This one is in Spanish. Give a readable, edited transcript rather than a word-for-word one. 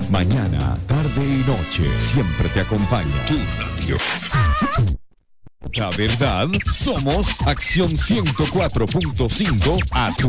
Mañana, tarde y noche, siempre te acompaña. Tu radio. La verdad, somos Acción 104.5 a tu